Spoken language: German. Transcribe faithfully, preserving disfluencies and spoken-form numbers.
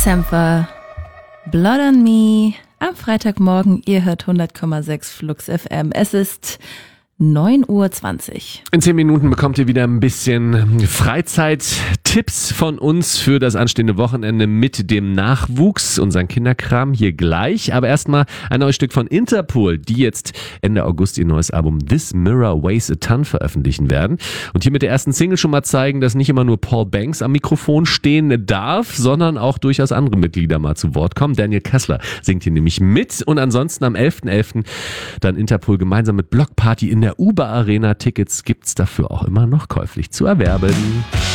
Sampha, Blood on Me. Am Freitagmorgen, ihr hört hundert Komma sechs Flux F M. Es ist neun Uhr zwanzig. In zehn Minuten bekommt ihr wieder ein bisschen Freizeit-Tipps von uns für das anstehende Wochenende mit dem Nachwuchs, unseren Kinderkram hier gleich. Aber erstmal ein neues Stück von Interpol, die jetzt Ende August ihr neues Album This Mirror Weighs a Ton veröffentlichen werden. Und hier mit der ersten Single schon mal zeigen, dass nicht immer nur Paul Banks am Mikrofon stehen darf, sondern auch durchaus andere Mitglieder mal zu Wort kommen. Daniel Kessler singt hier nämlich mit. Und ansonsten am elften elften dann Interpol gemeinsam mit Block Party in der Uber Arena. Tickets gibt's dafür auch immer noch käuflich zu erwerben.